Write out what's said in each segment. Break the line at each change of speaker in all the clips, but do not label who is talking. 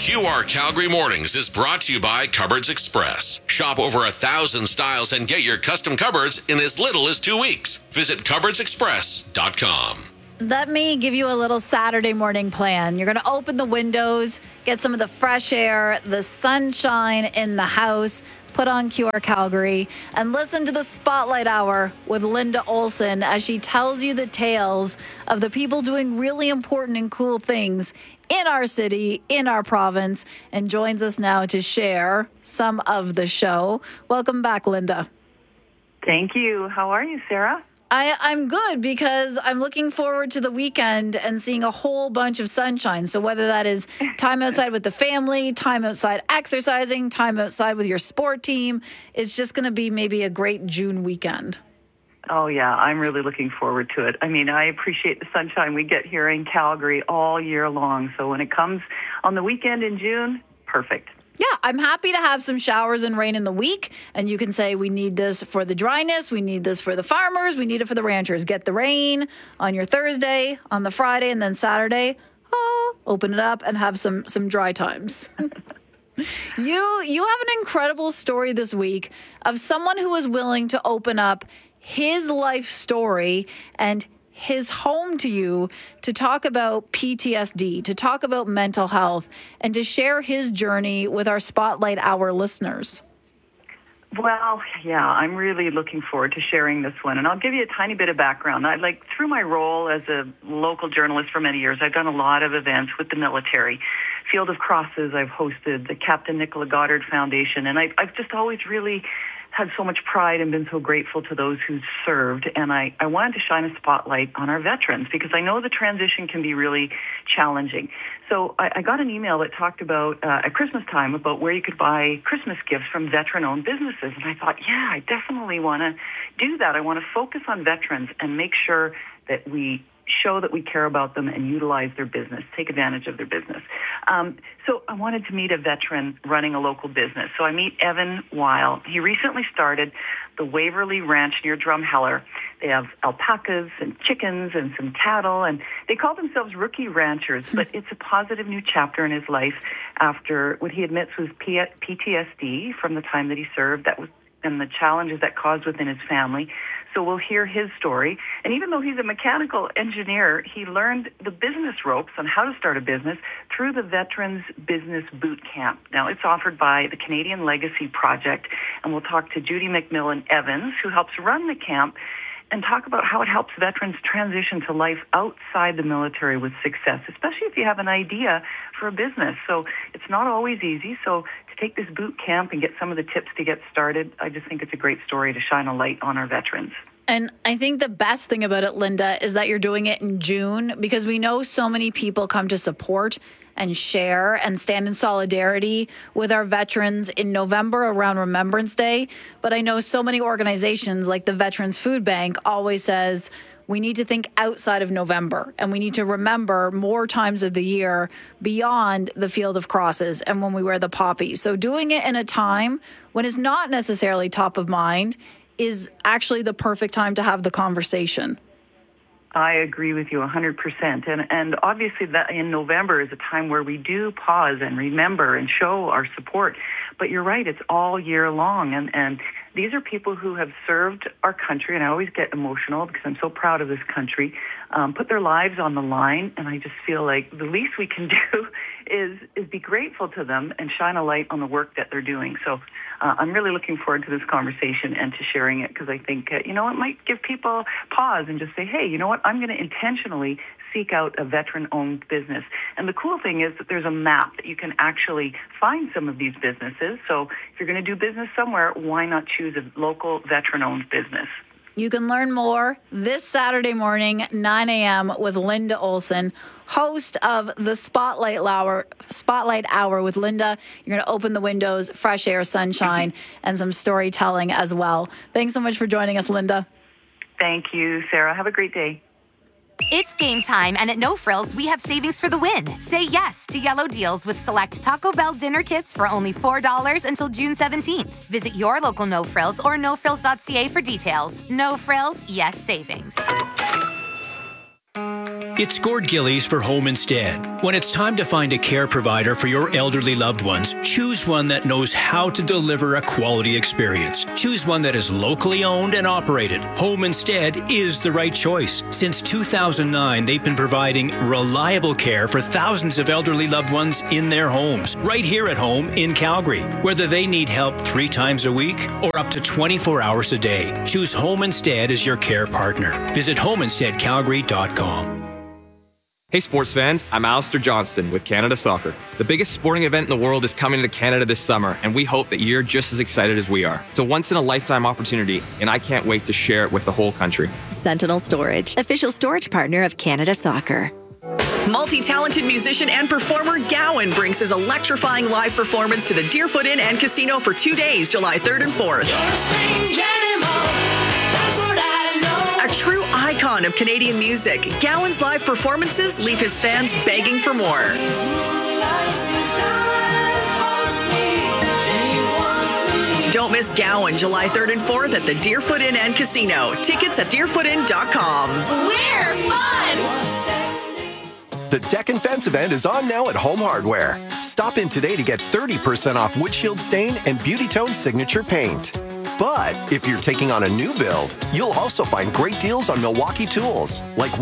QR Calgary Mornings is brought to you by Cupboards Express. Shop over 1,000 styles and get your custom cupboards in as little as 2 weeks. Visit cupboardsexpress.com.
Let me give you a little Saturday morning plan. You're going to open the windows, get some of the fresh air, the sunshine in the house, put on QR Calgary, and listen to the Spotlight Hour with Linda Olson as she tells you the tales of the people doing really important and cool things in our city, in our province, and joins us now to share some of the show. Welcome back, Linda.
Thank you. How are you, Sarah?
I'm good because I'm looking forward to the weekend and seeing a whole bunch of sunshine. So whether that is time outside with the family, time outside exercising, time outside with your sport team, it's just going to be maybe a great June weekend.
Oh, yeah. I'm really looking forward to it. I mean, I appreciate the sunshine we get here in Calgary all year long. So when it comes on the weekend in June, perfect.
Yeah, I'm happy to have some showers and rain in the week. And you can say, we need this for the dryness. We need this for the farmers. We need it for the ranchers. Get the rain on your Thursday, on the Friday, and then Saturday, open it up and have some dry times. You have an incredible story this week of someone who was willing to open up his life story and his home to you to talk about PTSD, to talk about mental health, and to share his journey with our Spotlight Hour listeners.
Well, yeah, I'm really looking forward to sharing this one. And I'll give you a tiny bit of background. Through my role as a local journalist for many years, I've done a lot of events with the military. Field of Crosses, I've hosted the Captain Nicola Goddard Foundation, and I've just always really had so much pride and been so grateful to those who served. And I wanted to shine a spotlight on our veterans because I know the transition can be really challenging. So I got an email that talked about, at Christmas time, about where you could buy Christmas gifts from veteran-owned businesses. And I thought, yeah, I definitely want to do that. I want to focus on veterans and make sure that we show that we care about them and utilize their business, take advantage of their business. So I wanted to meet a veteran running a local business. So I meet Evan Weil. He recently started the Waverly Ranch near Drumheller. They have alpacas and chickens and some cattle, and they call themselves rookie ranchers, but it's a positive new chapter in his life after what he admits was PTSD from the time that he served, and the challenges that caused within his family. So we'll hear his story. And even though he's a mechanical engineer, he learned the business ropes on how to start a business through the Veterans Business Boot Camp. Now, it's offered by the Canadian Legacy Project, and we'll talk to Judy McMillan Evans, who helps run the camp, and talk about how it helps veterans transition to life outside the military with success, especially if you have an idea for a business. So it's not always easy. So to take this boot camp and get some of the tips to get started, I just think it's a great story to shine a light on our veterans.
And I think the best thing about it, Linda, is that you're doing it in June because we know so many people come to support and share and stand in solidarity with our veterans in November around Remembrance Day. But I know so many organizations like the Veterans Food Bank always says we need to think outside of November and we need to remember more times of the year beyond the Field of Crosses and when we wear the poppy. So doing it in a time when it's not necessarily top of mind is actually the perfect time to have the conversation.
I agree with you 100%. And obviously that in November is a time where we do pause and remember and show our support. But you're right, it's all year long. And these are people who have served our country, and I always get emotional because I'm so proud of this country, put their lives on the line, and I just feel like the least we can do is be grateful to them and shine a light on the work that they're doing. So I'm really looking forward to this conversation and to sharing it because I think, it might give people pause and just say, hey, you know what, I'm going to intentionally seek out a veteran-owned business. And the cool thing is that there's a map that you can actually find some of these businesses. So if you're going to do business somewhere, why not choose a local veteran-owned business?
You can learn more this Saturday morning, 9 a.m. with Linda Olson, host of the Spotlight Hour with Linda. You're going to open the windows, fresh air, sunshine, and some storytelling as well. Thanks so much for joining us, Linda.
Thank you, Sarah. Have a great day.
It's game time, and at No Frills, we have savings for the win. Say yes to yellow deals with select Taco Bell dinner kits for only $4 until June 17th. Visit your local No Frills or nofrills.ca for details. No Frills, yes savings.
It's Gord Gillies for Home Instead. When it's time to find a care provider for your elderly loved ones, choose one that knows how to deliver a quality experience. Choose one that is locally owned and operated. Home Instead is the right choice. Since 2009, they've been providing reliable care for thousands of elderly loved ones in their homes, right here at home in Calgary. Whether they need help 3 times a week or up to 24 hours a day, choose Home Instead as your care partner. Visit homeinsteadcalgary.com.
Hey sports fans, I'm Alistair Johnston with Canada Soccer. The biggest sporting event in the world is coming to Canada this summer, and we hope that you're just as excited as we are. It's a once-in-a-lifetime opportunity, and I can't wait to share it with the whole country.
Sentinel Storage, official storage partner of Canada Soccer.
Multi-talented musician and performer Gowan brings his electrifying live performance to the Deerfoot Inn and Casino for 2 days, July 3rd and 4th. You're a strange animal. That's what I know. A true icon of Canadian music, Gowan's live performances leave his fans begging for more. Don't miss Gowan, July 3rd and 4th at the Deerfoot Inn and Casino. Tickets at deerfootinn.com.
We're fun!
The Deck and Fence event is on now at Home Hardware. Stop in today to get 30% off windshield stain and Beauty Tone signature paint. But if you're taking on a new build, you'll also find great deals on Milwaukee tools, like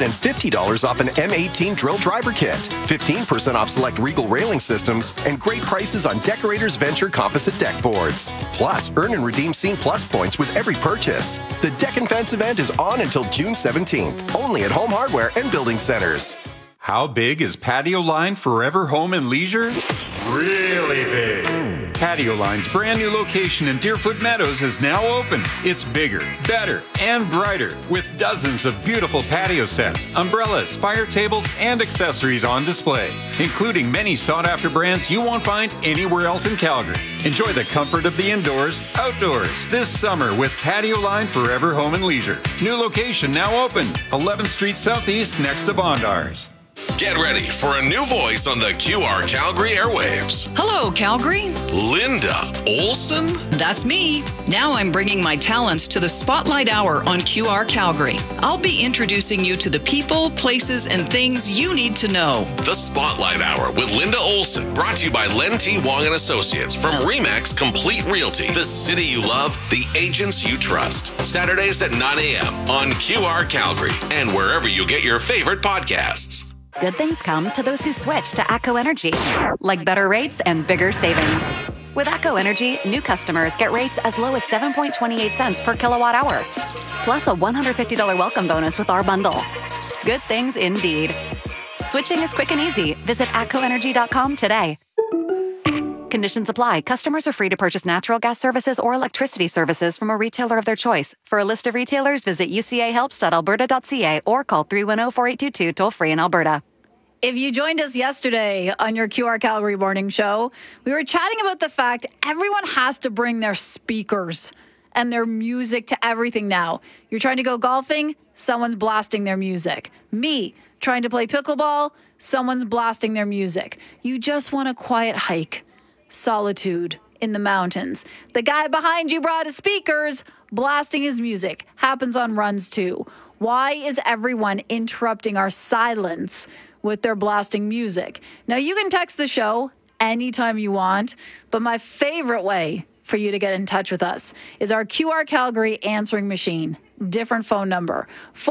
$150 off an M18 drill driver kit, 15% off select Regal railing systems, and great prices on Decorators Venture composite deck boards. Plus, earn and redeem Scene Plus points with every purchase. The Deck and Fence event is on until June 17th, only at Home Hardware and Building Centers.
How big is Patio Line Forever Home and Leisure? Really big. Patio Line's brand new location in Deerfoot Meadows is now open. It's bigger, better, and brighter with dozens of beautiful patio sets, umbrellas, fire tables, and accessories on display, including many sought-after brands you won't find anywhere else in Calgary. Enjoy the comfort of the indoors, outdoors this summer with Patio Line Forever Home and Leisure. New location now open, 11th Street Southeast next to Bondars.
Get ready for a new voice on the QR Calgary airwaves.
Hello, Calgary.
Linda Olson?
That's me. Now I'm bringing my talents to the Spotlight Hour on QR Calgary. I'll be introducing you to the people, places, and things you need to know.
The Spotlight Hour with Linda Olson, brought to you by Len T. Wong and Associates from Remax Complete Realty. The city you love, the agents you trust. Saturdays at 9 a.m. on QR Calgary and wherever you get your favorite podcasts.
Good things come to those who switch to ATCO Energy, like better rates and bigger savings. With ATCO Energy, new customers get rates as low as 7.28 cents per kilowatt hour, plus a $150 welcome bonus with our bundle. Good things indeed. Switching is quick and easy. Visit atcoenergy.com today. Conditions apply. Customers are free to purchase natural gas services or electricity services from a retailer of their choice. For a list of retailers, visit ucahelps.alberta.ca or call 310-4822 toll-free in Alberta.
If you joined us yesterday on your QR Calgary morning show, we were chatting about the fact everyone has to bring their speakers and their music to everything now. You're trying to go golfing, someone's blasting their music. Me, trying to play pickleball, someone's blasting their music. You just want a quiet hike. Solitude in the mountains. The guy behind you brought his speakers, blasting his music. Happens on runs too. Why is everyone interrupting our silence with their blasting music? Now, you can text the show anytime you want, but my favorite way for you to get in touch with us is our QR Calgary answering machine. Different phone number,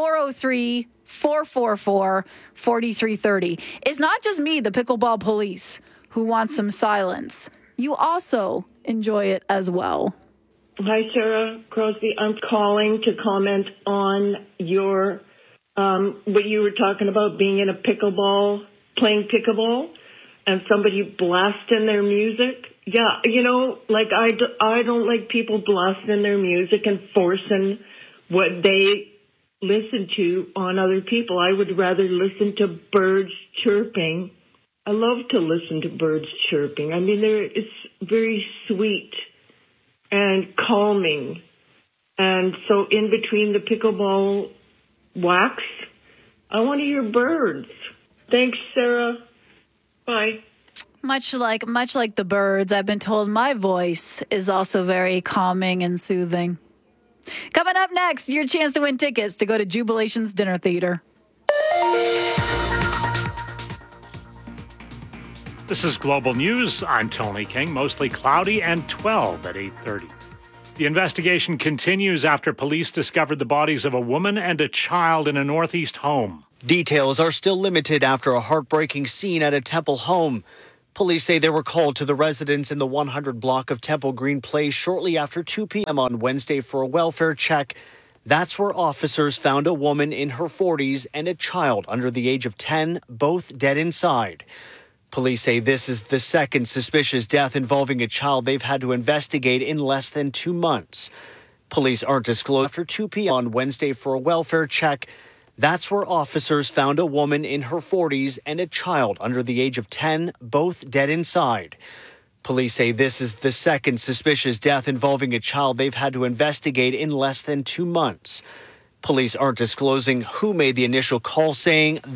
403-444-4330. It's not just me, the pickleball police, who wants some silence. You also enjoy it as well.
Hi, Sarah Crosby. I'm calling to comment on your what you were talking about, being in a pickleball, playing pickleball, and somebody blasting their music. Yeah, you know, like I don't like people blasting their music and forcing what they listen to on other people. I would rather listen to birds chirping. I love to listen to birds chirping. I mean, it's very sweet and calming. And so in between the pickleball wax, I want to hear birds. Thanks, Sarah. Bye.
Much like the birds, I've been told my voice is also very calming and soothing. Coming up next, your chance to win tickets to go to Jubilation's Dinner Theater.
This is Global News. I'm Tony King. Mostly cloudy and 12 at 8:30. The investigation continues after police discovered the bodies of a woman and a child in a Northeast home.
Details are still limited after a heartbreaking scene at a Temple home. Police say they were called to the residence in the 100 block of Temple Green Place shortly after 2 p.m. on Wednesday for a welfare check. That's where officers found a woman in her 40s and a child under the age of 10, both dead inside. Police say this is the second suspicious death involving a child they've had to investigate in less than 2 months. Police aren't disclosed after 2 p.m. on Wednesday for a welfare check. That's where officers found a woman in her 40s and a child under the age of 10, both dead inside. Police say this is the second suspicious death involving a child they've had to investigate in less than 2 months. Police aren't disclosing who made the initial call, saying